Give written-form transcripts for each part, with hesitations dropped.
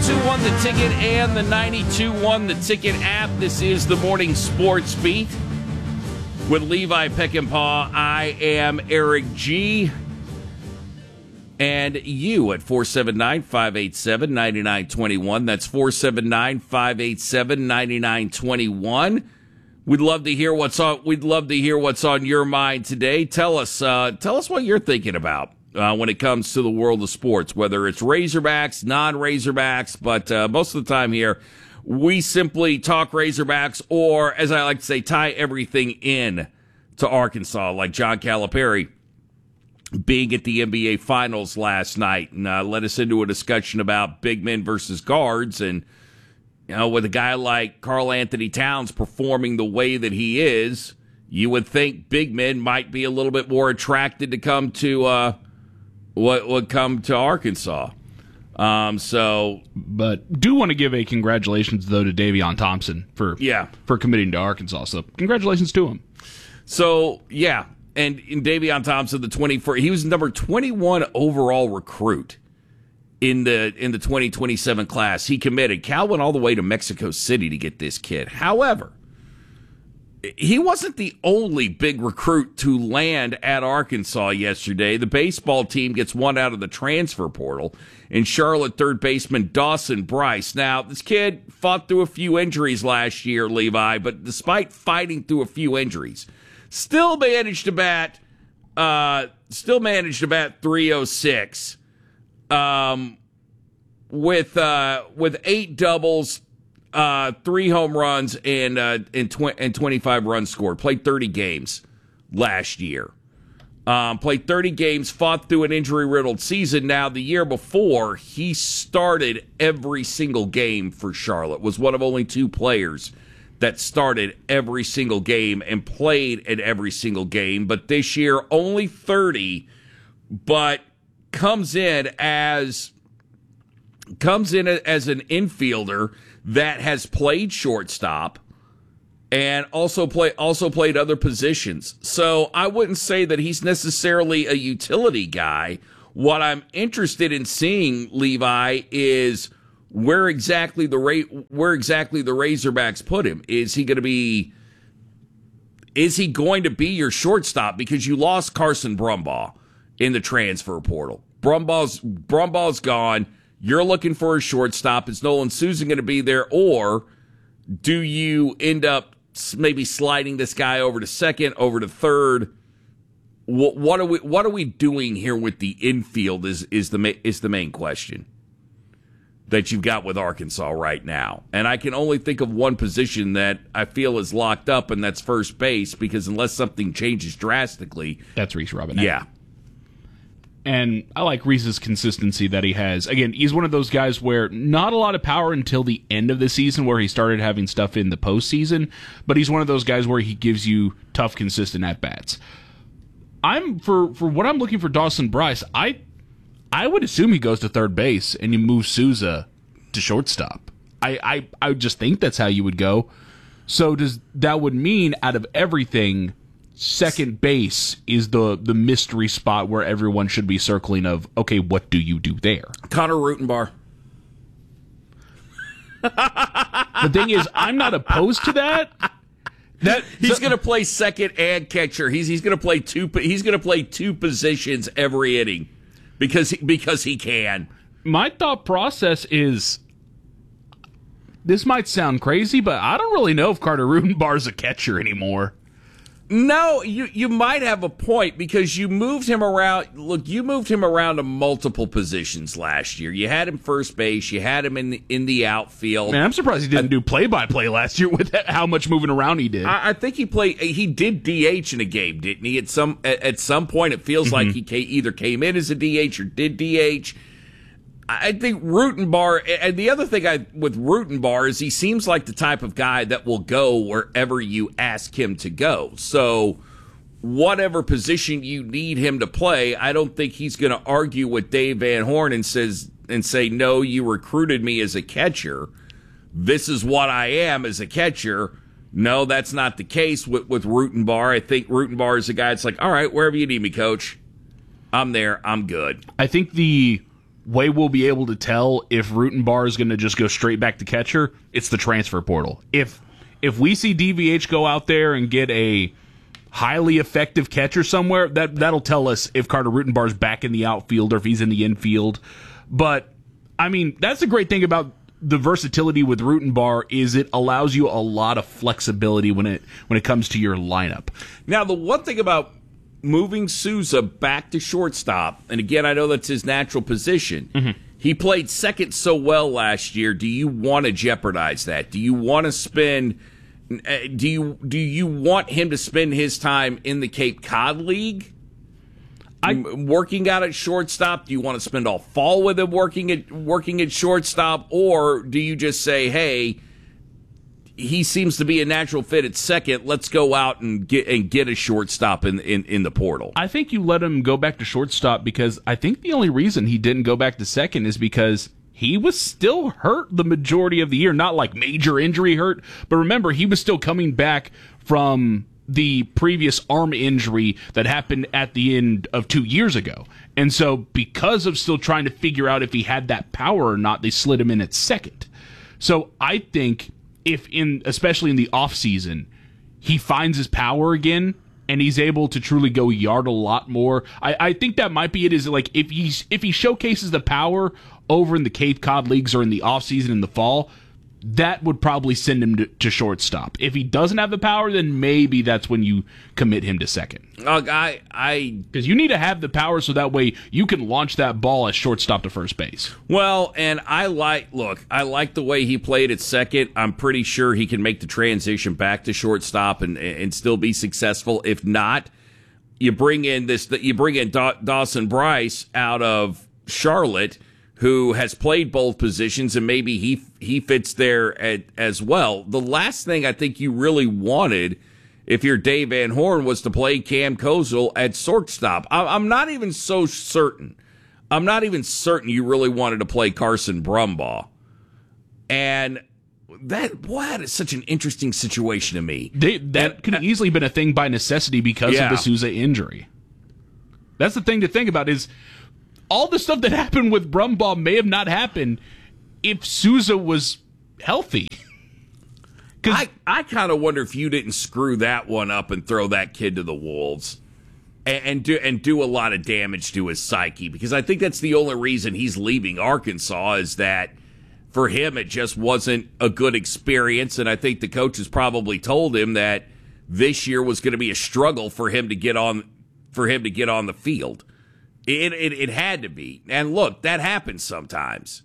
92.1 The Ticket and the 92.1 The Ticket app. This is the Morning Sports Beat with Levi Peckinpah. I am Eric G. And you at 479-587-9921. That's 479-587-9921. We'd love to hear what's on your mind today. Tell us what you're thinking about when it comes to the world of sports, whether it's Razorbacks, non-Razorbacks, but most of the time here, we simply talk Razorbacks, or as I like to say, tie everything in to Arkansas, like John Calipari being at the NBA Finals last night, and led us into a discussion about big men versus guards, and with a guy like Karl Anthony Towns performing the way that he is, you would think big men might be a little bit more attracted to come to what would come to Arkansas. But do want to give a congratulations though to Davion Thompson for committing to Arkansas. So congratulations to him. So yeah. And in Davion Thompson, he was number 21 overall recruit in the 2027 class. He committed. Cal went all the way to Mexico City to get this kid. However, he wasn't the only big recruit to land at Arkansas yesterday. The baseball team gets one out of the transfer portal, and Charlotte third baseman Dawson Bryce. Now, this kid fought through a few injuries last year, Levi, but despite fighting through a few injuries, still managed to bat 306 with 8 doubles, 3 home runs, and 25 runs scored. Played 30 games last year. Played 30 games, fought through an injury-riddled season. Now, the year before, he started every single game for Charlotte. Was one of only 2 players that started every single game and played in every single game. But this year, only 30, but comes in as an infielder that has played shortstop and also played other positions. So I wouldn't say that he's necessarily a utility guy. What I'm interested in seeing, Levi, is where exactly the Razorbacks put him. Is he going to be your shortstop? Because you lost Carson Brumbaugh in the transfer portal. Brumbaugh's gone. You're looking for a shortstop. Is Nolan Susan going to be there, or do you end up maybe sliding this guy over to second, over to third? What are we doing here with the infield? Is the main question that you've got with Arkansas right now. And I can only think of one position that I feel is locked up, and that's first base, because unless something changes drastically, that's Reese Robinette. Yeah. And I like Reese's consistency that he has. Again, he's one of those guys where not a lot of power until the end of the season, where he started having stuff in the postseason, but he's one of those guys where he gives you tough, consistent at-bats. For what I'm looking for Dawson Bryce, I would assume he goes to third base and you move Souza to shortstop. I would just think that's how you would go. So that would mean, out of everything, second base is the mystery spot where everyone should be circling of, okay, what do you do there? Connor Rutenbar. The thing is, I'm not opposed to that. He's going to play second and catcher. He's going to play two positions every inning. Because he can. My thought process is, this might sound crazy, but I don't really know if Carter Rutenbar's a catcher anymore. No, you might have a point, because you moved him around. Look, you moved him around to multiple positions last year. You had him first base. You had him in the outfield. Man, I'm surprised he didn't do play-by-play last year with how much moving around he did. I think he did DH in a game, didn't he? At some point, it feels like he either came in as a DH or did DH. I think Rutenbar, and the other thing with Rutenbar is he seems like the type of guy that will go wherever you ask him to go. So whatever position you need him to play, I don't think he's going to argue with Dave Van Horn and say, no, you recruited me as a catcher. This is what I am as a catcher. No, that's not the case with Rutenbar. I think Rutenbar is a guy that's like, all right, wherever you need me, coach, I'm there. I'm good. I think the way we'll be able to tell if Rutenbar is going to just go straight back to catcher, it's the transfer portal. If we see DVH go out there and get a highly effective catcher somewhere, that'll tell us if Carter Rutenbar's back in the outfield or if he's in the infield. But, I mean, that's the great thing about the versatility with Rutenbar is it allows you a lot of flexibility when it comes to your lineup. Now, the one thing about moving Souza back to shortstop, and again, I know that's his natural position. He played second so well last year. Do you want to jeopardize that? Do you want to spend? Do you want him to spend his time in the Cape Cod League, working out at shortstop? Do you want to spend all fall with him working at shortstop, or do you just say, hey, he seems to be a natural fit at second, let's go out and get a shortstop in the portal? I think you let him go back to shortstop because I think the only reason he didn't go back to second is because he was still hurt the majority of the year. Not like major injury hurt, but remember, he was still coming back from the previous arm injury that happened at the end of 2 years ago. And so because of still trying to figure out if he had that power or not, they slid him in at second. So I think especially in the offseason, he finds his power again and he's able to truly go yard a lot more. I think that might be it, is like if he showcases the power over in the Cape Cod leagues or in the offseason in the fall, that would probably send him to shortstop. If he doesn't have the power, then maybe that's when you commit him to second. Because you need to have the power so that way you can launch that ball as shortstop to first base. Well, and I like the way he played at second. I'm pretty sure he can make the transition back to shortstop and still be successful. If not, you bring in Dawson Bryce out of Charlotte, who has played both positions, and maybe he fits there as well. The last thing I think you really wanted, if you're Dave Van Horn, was to play Cam Kozel at shortstop. I'm not even so certain. I'm not even certain you really wanted to play Carson Brumbaugh. And that is such an interesting situation to me. That could have easily been a thing by necessity because of the Souza injury. That's the thing to think about is, all the stuff that happened with Brumbaugh may have not happened if Souza was healthy. I kind of wonder if you didn't screw that one up and throw that kid to the wolves and do a lot of damage to his psyche, because I think that's the only reason he's leaving Arkansas, is that for him it just wasn't a good experience, and I think the coaches probably told him that this year was going to be a struggle for him to get on the field. It had to be. And look, that happens sometimes.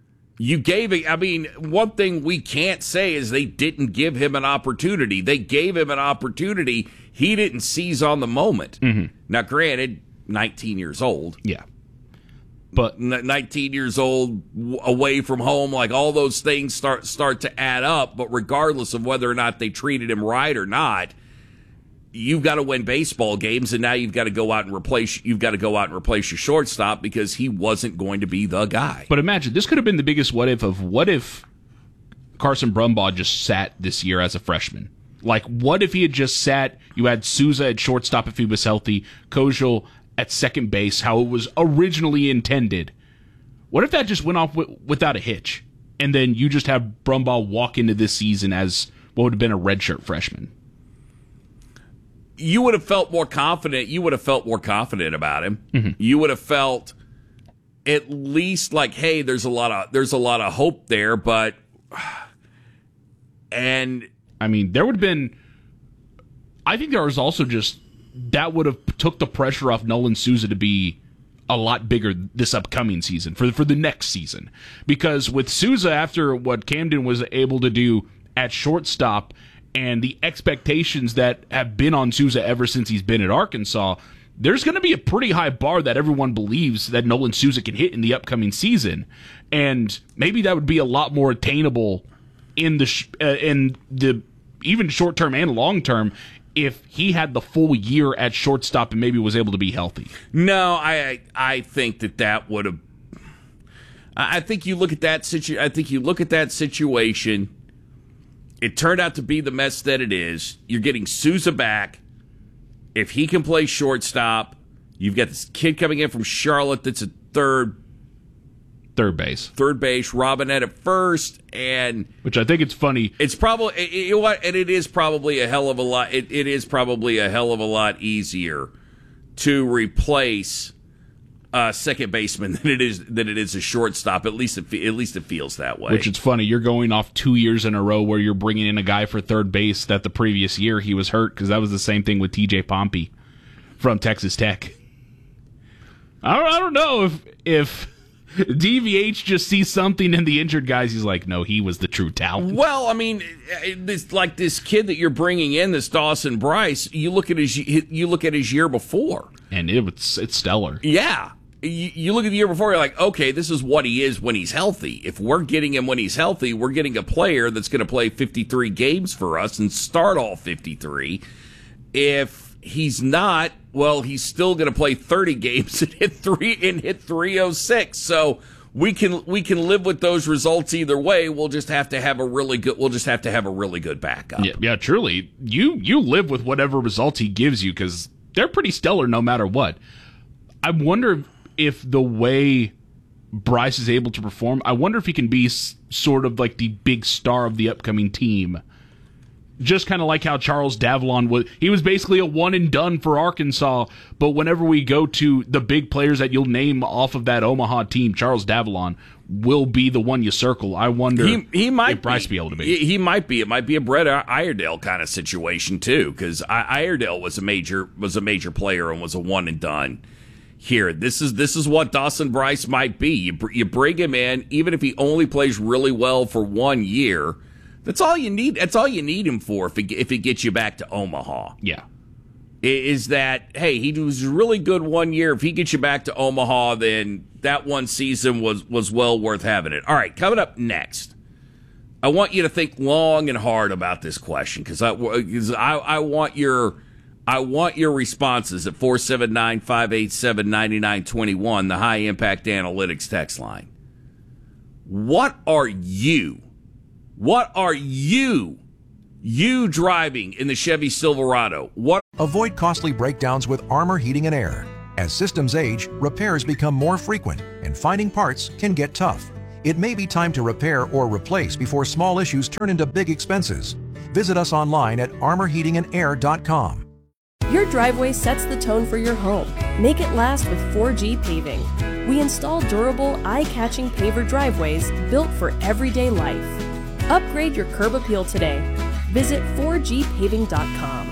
One thing we can't say is they didn't give him an opportunity. They gave him an opportunity. He didn't seize on the moment. Mm-hmm. Now, granted, 19 years old. Yeah. But 19 years old, away from home, like all those things start to add up. But regardless of whether or not they treated him right or not, you've got to win baseball games, and now you've got to go out and replace your shortstop because he wasn't going to be the guy. But imagine, this could have been the biggest what if Carson Brumbaugh just sat this year as a freshman. Like, what if he had just sat, you had Souza at shortstop if he was healthy, Kozel at second base, how it was originally intended. What if that just went off without a hitch, and then you just have Brumbaugh walk into this season as what would have been a redshirt freshman? You would have felt more confident. You would have felt more confident about him. Mm-hmm. You would have felt at least like, hey, there's a lot of hope there. But and I mean, there would have been. I think there was also just that would have took the pressure off Nolan Souza to be a lot bigger this upcoming season for the next season, because with Souza, after what Camden was able to do at shortstop, and the expectations that have been on Souza ever since he's been at Arkansas, there's going to be a pretty high bar that everyone believes that Nolan Souza can hit in the upcoming season. And maybe that would be a lot more attainable in the even short-term and long-term if he had the full year at shortstop and maybe was able to be healthy. No, I think that would have. I think you look at that situation. It turned out to be the mess that it is. You're getting Souza back. If he can play shortstop, you've got this kid coming in from Charlotte that's a third Third base, Robinette at first, and which I think it's funny. It's probably it is probably a hell of a lot. It is probably a hell of a lot easier to replace a second baseman than it is a shortstop. At least it feels that way. Which it's funny. You're going off 2 years in a row where you're bringing in a guy for third base that the previous year he was hurt, because that was the same thing with T.J. Pompey from Texas Tech. I don't know if DVH just sees something in the injured guys. He's like, no, he was the true talent. Well, I mean, this kid that you're bringing in, this Dawson Bryce. You look at his year before, and it's stellar. Yeah, you look at the year before. You're like, okay, this is what he is when he's healthy. If we're getting him when he's healthy, we're getting a player that's going to play 53 games for us and start all 53. If he's not, well, he's still going to play 30 games and hit 306. So we can live with those results either way. We'll just have to have a really good backup. Yeah, truly. You live with whatever results he gives you, because they're pretty stellar no matter what. I wonder if the way Bryce is able to perform, I wonder if he can be sort of like the big star of the upcoming team. Just kind of like how Charles Davlon was. He was basically a one and done for Arkansas, but whenever we go to the big players that you'll name off of that Omaha team, Charles Davlon will be the one you circle. I wonder he might if Bryce be able to be. He might be. It might be a Brett Iredale kind of situation too, because Iredale was a major player and was a one and done. Here, this is what Dawson Bryce might be. You bring him in, even if he only plays really well for 1 year. That's all you need. That's all you need him for if it gets you back to Omaha. Yeah. Is that, hey, he was really good 1 year. If he gets you back to Omaha, then that one season was well worth having it. All right, coming up next, I want you to think long and hard about this question, because I want your responses at 479-587-9921, the High Impact Analytics text line. What are you driving in the Chevy Silverado? Avoid costly breakdowns with Armor Heating and Air. As systems age, repairs become more frequent, and finding parts can get tough. It may be time to repair or replace before small issues turn into big expenses. Visit us online at armorheatingandair.com. Your driveway sets the tone for your home. Make it last with 4G Paving. We install durable, eye-catching paver driveways built for everyday life. Upgrade your curb appeal today. Visit 4gpaving.com.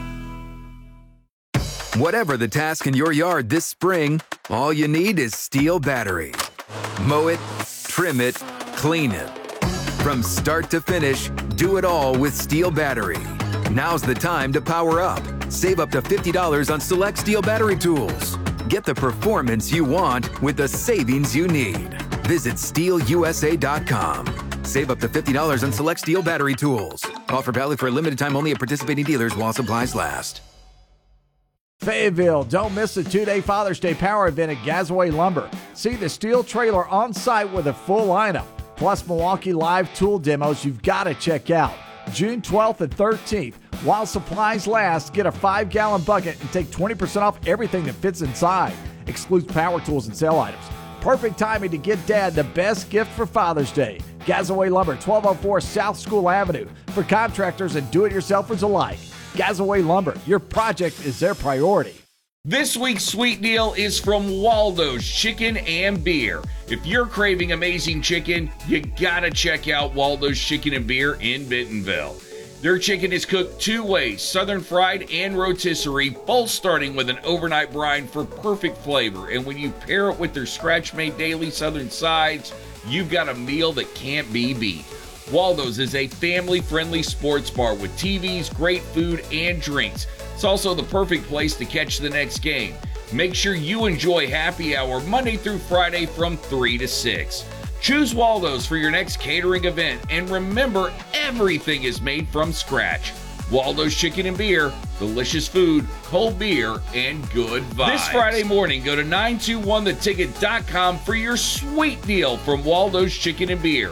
Whatever the task in your yard this spring, all you need is Steel battery. Mow it, trim it, clean it. From start to finish, do it all with Steel battery. Now's the time to power up. Save up to $50 on select Steel battery tools. Get the performance you want with the savings you need. Visit SteelUSA.com. Save up to $50 on select Steel battery tools. Offer valid for a limited time only at participating dealers while supplies last. Fayetteville, don't miss the 2-day Father's Day Power event at Gazaway Lumber. See the steel trailer on site with a full lineup, plus Milwaukee Live tool demos you've got to check out. June 12th and 13th. While supplies last, get a 5-gallon bucket and take 20% off everything that fits inside. Excludes power tools and sale items. Perfect timing to get Dad the best gift for Father's Day. Gazaway Lumber, 1204 South School Avenue. For contractors and do-it-yourselfers alike. Gazaway Lumber, your project is their priority. This week's sweet deal is from Waldo's Chicken and Beer. If you're craving amazing chicken, you gotta check out Waldo's Chicken and Beer in Bentonville. Their chicken is cooked 2 ways, southern fried and rotisserie, both starting with an overnight brine for perfect flavor. And when you pair it with their scratch-made daily southern sides, you've got a meal that can't be beat. Waldo's is a family-friendly sports bar with TVs, great food, and drinks. It's also the perfect place to catch the next game. Make sure you enjoy happy hour Monday through Friday from 3 to 6. Choose Waldo's for your next catering event, and remember, everything is made from scratch. Waldo's Chicken and Beer, delicious food, cold beer, and good vibes. This Friday morning, go to 921theticket.com for your sweet deal from Waldo's Chicken and Beer.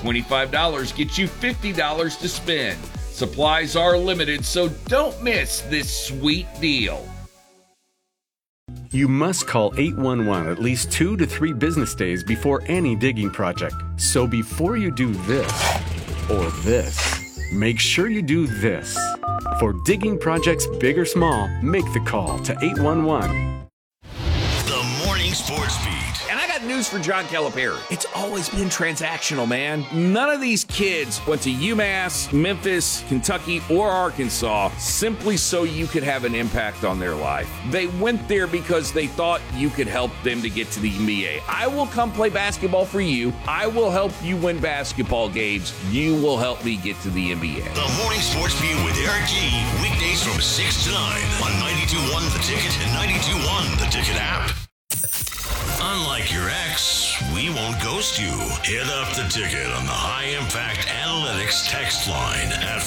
$25 gets you $50 to spend. Supplies are limited, so don't miss this sweet deal. You must call 811 at least 2 to 3 business days before any digging project. So before you do this or this, make sure you do this. For digging projects big or small, make the call to 811. The Morning Sports Beat. And I got news for John Calipari. It's always been transactional, man. None of these kids went to UMass, Memphis, Kentucky, or Arkansas simply so you could have an impact on their life. They went there because they thought you could help them to get to the NBA. I will come play basketball for you. I will help you win basketball games. You will help me get to the NBA. The Morning Sports Beat with Eric G. Weekdays from 6 to 9 on 92.1 The Ticket and 92.1 The Ticket app. Unlike your ex, we won't ghost you. Hit up The Ticket on the High Impact Analytics text line at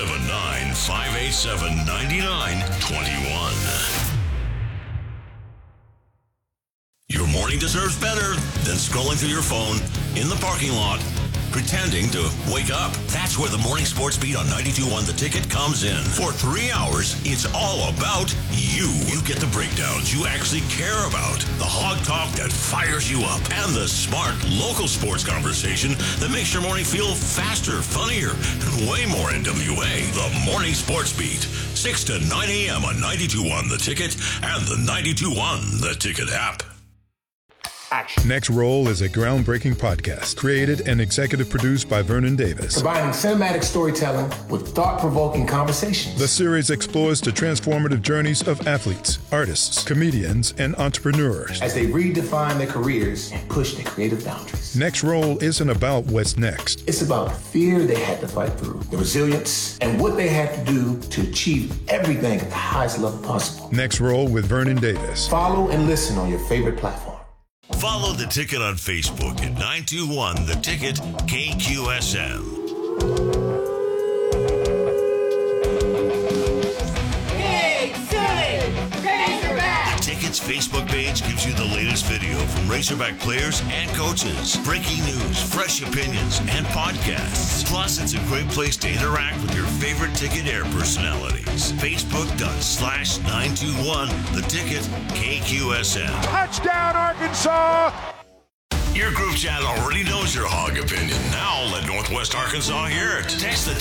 479-587-9921. Your morning deserves better than scrolling through your phone in the parking lot, pretending to wake up. That's where the Morning Sports Beat on 92.1 The Ticket comes in. For 3 hours, it's all about you. You get the breakdowns you actually care about, the hog talk that fires you up, and the smart local sports conversation that makes your morning feel faster, funnier, and way more NWA. The Morning Sports Beat, 6 to 9 a.m. on 92.1 The Ticket and the 92.1 The Ticket app. Action. Next Roll is a groundbreaking podcast created and executive produced by Vernon Davis. Combining cinematic storytelling with thought-provoking conversations. The series explores the transformative journeys of athletes, artists, comedians, and entrepreneurs as they redefine their careers and push their creative boundaries. Next Roll isn't about what's next. It's about the fear they had to fight through, the resilience, and what they had to do to achieve everything at the highest level possible. Next Roll with Vernon Davis. Follow and listen on your favorite platform. Follow The Ticket on Facebook at 921 The Ticket KQSM. The Ticket's Facebook page gives you the latest video from Razorback players and coaches, breaking news, fresh opinions, and podcasts. Plus, it's a great place to interact with your favorite Ticket Air personalities. Facebook.com/921 The Ticket KQSM. Touchdown, Arkansas! Your group chat already knows your hog opinion. Now let Northwest Arkansas hear it. Text the